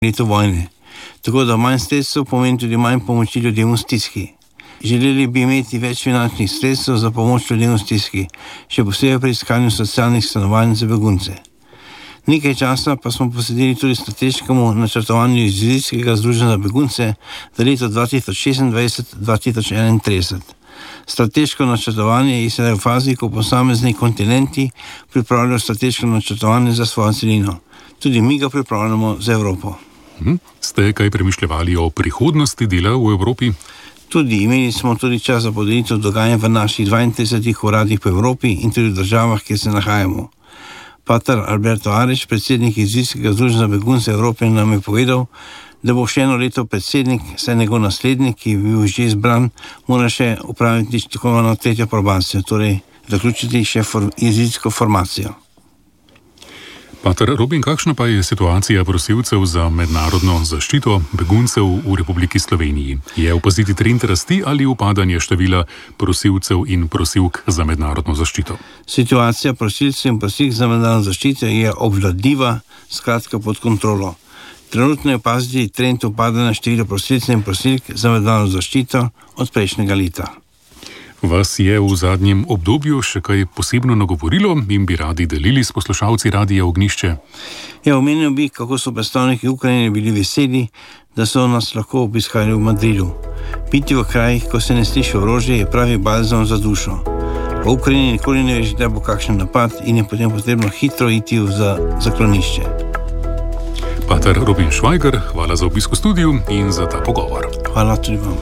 letu vojne. Tako da manj sredstev pomeni tudi manj pomoči ljudem v stiski. Želeli bi imeti več finančnih sredstev za pomoč ljudem v stiski, še posebej pri iskanju socialnih stanovanj za begunce. Nekaj časa pa smo posvetili tudi strateškemu načrtovanju Izraelskega združenja za begunce za leto 2026-2031. Strateško načrtovanje je sedaj v fazi, ko posamezni kontinenti pripravljajo strateško načrtovanje za svojo celino. Tudi mi ga pripravljamo za Evropo. Ste kaj premišljevali o prihodnosti dela v Evropi? Tudi imeli smo tudi čas za podelitev dogajanja v naših 32 uradih po Evropi in tudi v državah, kjer se nahajamo. Pater Alberto Areč, predsednik Izraelskega združenja za begunce Evrope, nam je povedal, da bo še eno leto predsednik, saj njegov naslednik, ki je bil že izbran, mora še upraviti tako imenovano tretjo probacijo, torej zaključiti še izraelsko formacijo. Pater Robin, kakšna pa je situacija prosilcev za mednarodno zaščito beguncev v Republiki Sloveniji? Je opaziti trend rasti ali upadanje števila prosilcev in prosilk za mednarodno zaščito? Situacija prosilcev in prosilk za mednarodno zaščito je obvladljiva, skratka pod kontrolo. Trenutno je opaziti trend upadanja števila prosilcev in prosilk za mednarodno zaščito od prejšnjega leta. Vas je v zadnjem obdobju še kaj posebno nagovorilo in bi radi delili s poslušalci Radia Ognjišče? Omenil bi, kako so predstavniki Ukrajine bili veseli, da so nas lahko obiskali v Madridu. Biti v krajih, ko se ne sliši orožje, je pravi balzam za dušo. V Ukrajini nikoli ne veš, da bo kakšen napad in je potem potrebno hitro iti v zaklonišče. Pater Robin Švajger, hvala za obisk v studiu in za ta pogovor. Hvala tudi vam.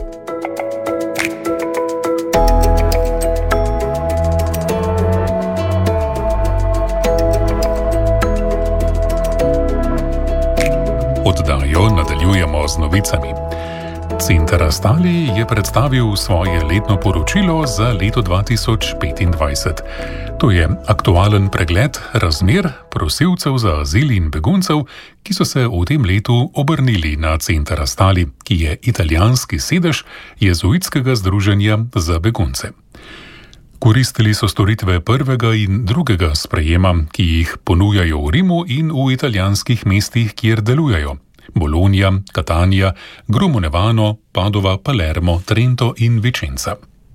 Oddajo nadaljujemo z novicami. Center Astali je predstavil svoje letno poročilo za leto 2025. To je aktualen pregled razmer prosilcev za azil in beguncev, ki so se v tem letu obrnili na Center Astali, ki je italijanski sedež jezuitskega združenja za begunce. Koristili so storitve prvega in drugega sprejema, ki jih ponujajo v Rimu in v italijanskih mestih, kjer delujejo: Bologna, Catania, Grumonevano, Padova, Palermo, Trento in Vicenza.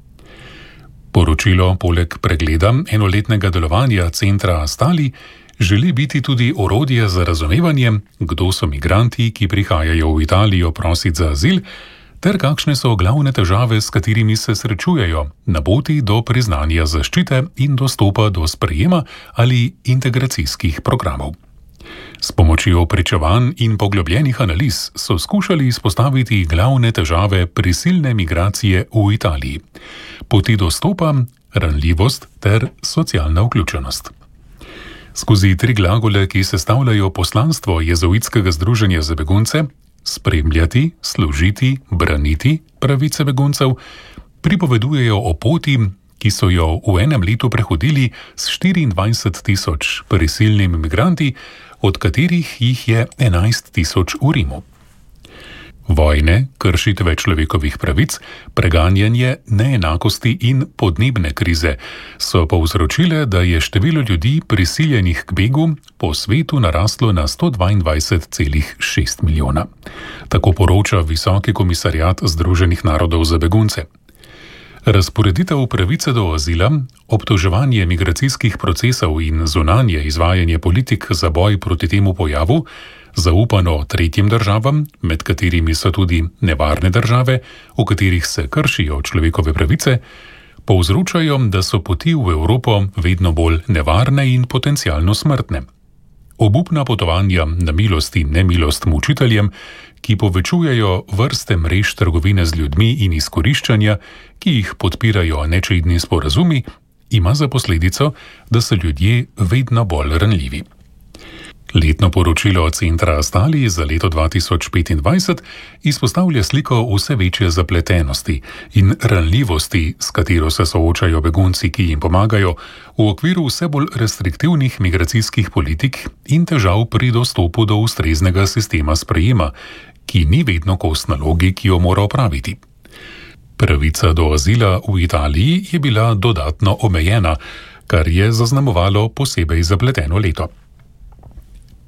Poročilo poleg pregleda enoletnega delovanja centra Astali želi biti tudi orodje za razumevanje, kdo so migranti, ki prihajajo v Italijo prosit za azil, ter kakšne so glavne težave, s katerimi se srečujejo na poti do priznanja zaščite in dostopa do sprejema ali integracijskih programov. S pomočjo pričevanj in poglobljenih analiz so skušali izpostaviti glavne težave prisilne migracije v Italiji: poti dostopa, ranljivost ter socialna vključenost. Skozi 3 glagole, ki sestavljajo poslanstvo jezuitskega združenja za begunce: spremljati, služiti, braniti pravice beguncev, pripovedujejo o poti, ki so jo v enem letu prehodili s 24.000 prisilnimi migranti, od katerih jih je 11.000 v Rimu. Vojne, kršitve človekovih pravic, preganjanje, neenakosti in podnebne krize so povzročile, da je število ljudi prisiljenih k begu po svetu naraslo na 122,6 milijona. Tako poroča Visoki komisariat Združenih narodov za begunce. Razporeditev pravice do azila, obtoževanje migracijskih procesov in zunanje izvajanje politik za boj proti temu pojavu, zaupano tretjim državam, med katerimi so tudi nevarne države, v katerih se kršijo človekove pravice, povzročajo, da so poti v Evropo vedno bolj nevarne in potencialno smrtne. Obupna potovanja na milost in nemilost mučiteljem, ki povečujejo vrste mrež trgovine z ljudmi in izkoriščanja, ki jih podpirajo nečedni sporazumi, ima za posledico, da so ljudje vedno bolj ranljivi. Letno poročilo Centra Astali za leto 2025 izpostavlja sliko vse večje zapletenosti in ranljivosti, s katero se soočajo begunci, ki jim pomagajo, v okviru vse bolj restriktivnih migracijskih politik in težav pri dostopu do ustreznega sistema sprejema, ki ni vedno kos nalogi, ki jo mora opraviti. Pravica do azila v Italiji je bila dodatno omejena, kar je zaznamovalo posebej zapleteno leto.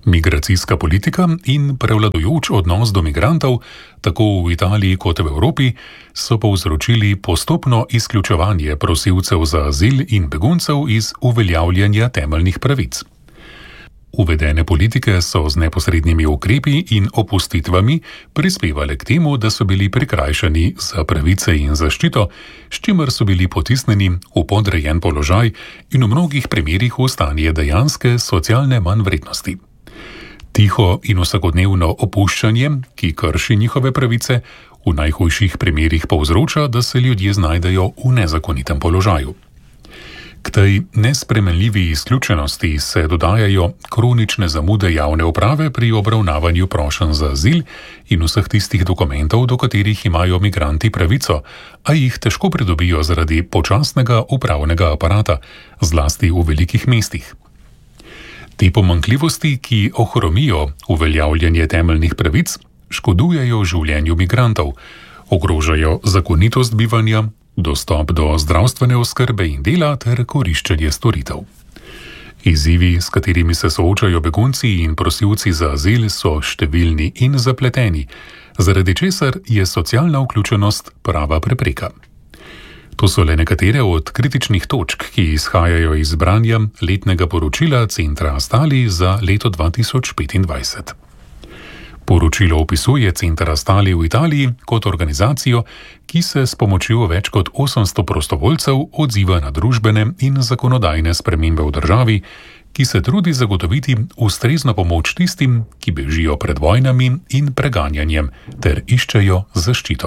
Migracijska politika in prevladujoč odnos do migrantov, tako v Italiji kot v Evropi, so povzročili postopno izključevanje prosilcev za azil in beguncev iz uveljavljanja temeljnih pravic. Uvedene politike so z neposrednimi ukrepi in opustitvami prispevale k temu, da so bili prikrajšani za pravice in zaščito, s čimer so bili potisnjeni v podrejen položaj in v mnogih primerih v stanje dejanske socialne manjvrednosti. Tiho in vsakodnevno opuščanje, ki krši njihove pravice, v najhujših primerih povzroča, da se ljudje znajdejo v nezakonitem položaju. K tej nespremenljivi izključenosti se dodajajo kronične zamude javne uprave pri obravnavanju prošenj za azil in vseh tistih dokumentov, do katerih imajo migranti pravico, a jih težko pridobijo zaradi počasnega upravnega aparata, zlasti v velikih mestih. Te pomanjkljivosti, ki ohromijo uveljavljanje temeljnih pravic, škodujejo življenju migrantov, ogrožajo zakonitost bivanja, dostop do zdravstvene oskrbe in dela ter koriščenje storitev. Izzivi, s katerimi se soočajo begunci in prosilci za azil, so številni in zapleteni, zaradi česar je socialna vključenost prava prepreka. To so le nekatere od kritičnih točk, ki izhajajo iz branja letnega poročila Centra Astali za leto 2025. Poročilo opisuje Center Astali v Italiji kot organizacijo, ki se s pomočjo več kot 800 prostovoljcev odziva na družbene in zakonodajne spremembe v državi, ki se trudi zagotoviti ustrezno pomoč tistim, ki bežijo pred vojnami in preganjanjem ter iščejo zaščito.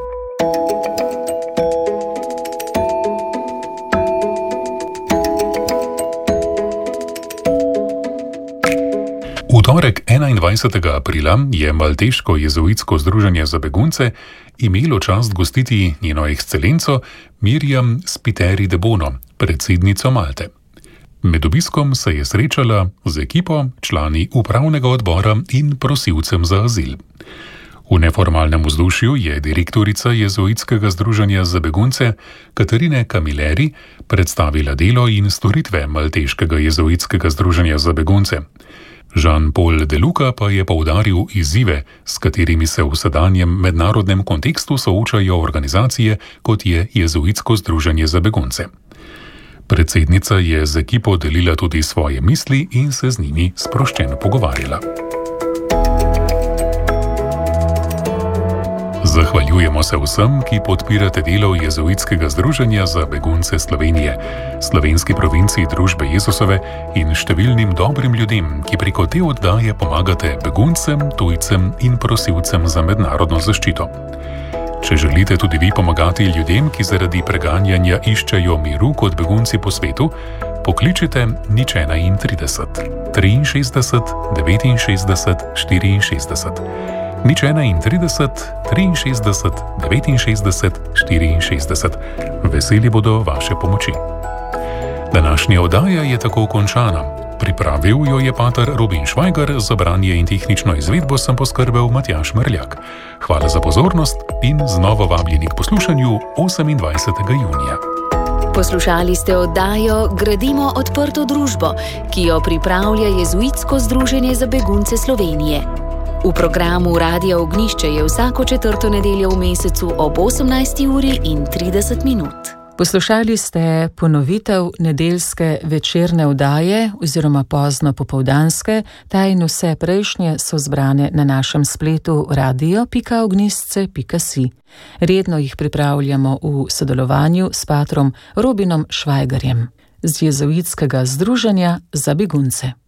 V torek 21. aprila je Malteško jezuitsko združenje za begunce imelo čast gostiti njeno ekscelenco Mirjam Spiteri de Bono, predsednico Malte. Med obiskom se je srečala z ekipo, člani upravnega odbora in prosilcem za azil. V neformalnem vzdušju je direktorica jezuitskega združenja za begunce Katarine Camilleri predstavila delo in storitve Malteškega jezuitskega združenja za begunce. Jean-Paul de Luca pa je poudaril izzive, s katerimi se v sedanjem mednarodnem kontekstu soočajo organizacije, kot je Jezuitsko združenje za begunce. Predsednica je z ekipo delila tudi svoje misli in se z njimi sproščeno pogovarjala. Zahvaljujemo se vsem, ki podpirate delo Jezuitskega združenja za begunce Slovenije, slovenski provinciji Družbe Jezusove in številnim dobrim ljudem, ki preko te oddaje pomagate beguncem, tujcem in prosilcem za mednarodno zaščito. Če želite tudi vi pomagati ljudem, ki zaradi preganjanja iščejo miru kot begunci po svetu, pokličite 031 63 69 64. 031 63 69 64. Veseli bodo vaše pomoči. Današnja oddaja je tako končana. Pripravil jo je pater Robin Švajgar, za branje in tehnično izvedbo sem poskrbel Matjaž Mrljak. Hvala za pozornost in znova vabljeni k poslušanju 28. junija. Poslušali ste oddajo Gradimo odprto družbo, ki jo pripravlja Jezuitsko združenje za begunce Slovenije. V programu Radia Ognjišče je vsako četrto nedeljo v mesecu ob 18:30. Poslušali ste ponovitev nedeljske večerne oddaje oziroma pozno popoldanske, ta in vse prejšnje so zbrane na našem spletu radio.ognjišče.si. Redno jih pripravljamo v sodelovanju s patrom Robinom Švajgarjem z Jezuitskega združenja za begunce.